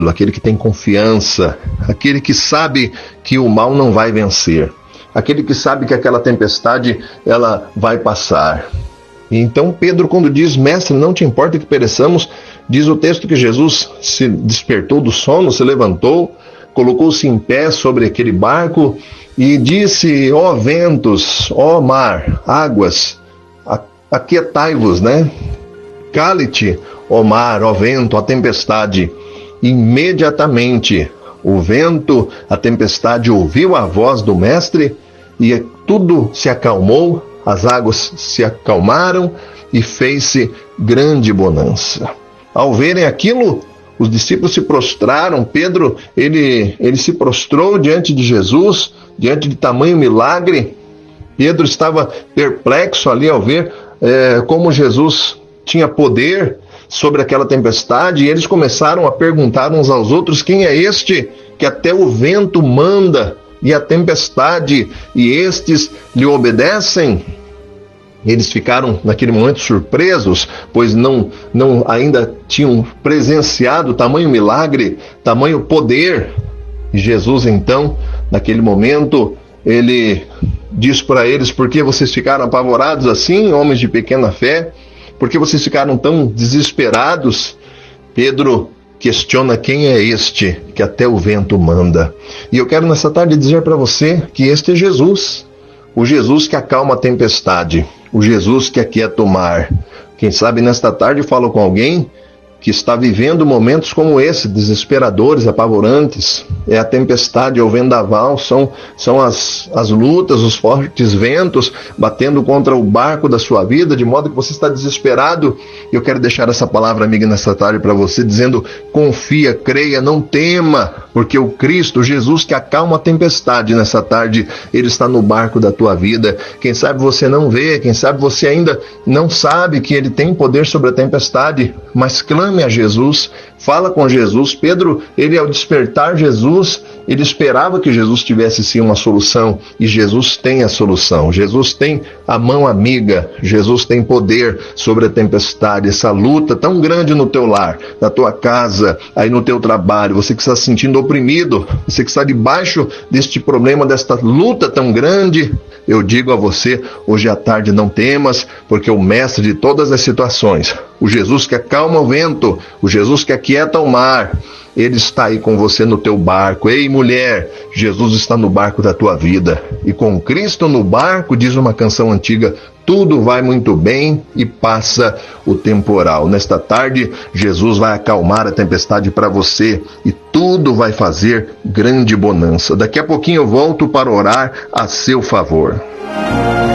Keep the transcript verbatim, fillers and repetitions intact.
aquele que tem confiança, aquele que sabe que o mal não vai vencer, aquele que sabe que aquela tempestade ela vai passar. E então Pedro, quando diz: mestre, não te importa que pereçamos, diz o texto que Jesus se despertou do sono, se levantou, colocou-se em pé sobre aquele barco e disse: ó ventos, ó mar, águas, aquietai-vos, né? Cale-te, ó mar, ó vento, ó tempestade. Imediatamente o vento, a tempestade ouviu a voz do mestre e tudo se acalmou, as águas se acalmaram e fez-se grande bonança. Ao verem aquilo, os discípulos se prostraram. Pedro, ele, ele se prostrou diante de Jesus, diante de tamanho milagre. Pedro estava perplexo ali ao ver é, como Jesus tinha poder sobre aquela tempestade, e eles começaram a perguntar uns aos outros: quem é este que até o vento manda e a tempestade, e estes lhe obedecem? Eles ficaram naquele momento surpresos, pois não, não ainda tinham presenciado tamanho milagre, tamanho poder. E Jesus então, naquele momento, ele diz para eles: por que vocês ficaram apavorados assim, homens de pequena fé? Por que vocês ficaram tão desesperados? Pedro questiona: quem é este que até o vento manda? E eu quero nessa tarde dizer para você que este é Jesus, o Jesus que acalma a tempestade, o Jesus que aquieta o mar. Quem sabe nesta tarde eu falo com alguém que está vivendo momentos como esse, desesperadores, apavorantes. É a tempestade, é o vendaval, são, são as, as lutas, os fortes ventos batendo contra o barco da sua vida, de modo que você está desesperado. Eu quero deixar essa palavra, amiga, nessa tarde para você, dizendo: confia, creia, não tema, porque o Cristo, Jesus que acalma a tempestade nessa tarde, Ele está no barco da tua vida. Quem sabe você não vê, quem sabe você ainda não sabe que Ele tem poder sobre a tempestade, mas clame a Jesus, fala com Jesus. Pedro, ele ao despertar Jesus, ele esperava que Jesus tivesse sim uma solução, e Jesus tem a solução. Jesus tem a mão amiga, Jesus tem poder sobre a tempestade, essa luta tão grande no teu lar, na tua casa, aí no teu trabalho, você que está se sentindo oprimido, você que está debaixo deste problema, desta luta tão grande. Eu digo a você, hoje à tarde, não temas, porque o mestre de todas as situações, o Jesus que acalma o vento, o Jesus que aquieta o mar, Ele está aí com você no teu barco. Ei, mulher, Jesus está no barco da tua vida. E com Cristo no barco, diz uma canção antiga, tudo vai muito bem e passa o temporal. Nesta tarde, Jesus vai acalmar a tempestade para você e tudo vai fazer grande bonança. Daqui a pouquinho eu volto para orar a seu favor.